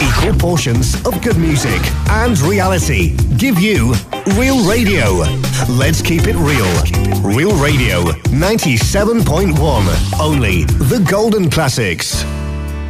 Equal portions of good music and reality. Give you Real Radio. Let's keep it real. Real Radio 97.1. Only the golden classics.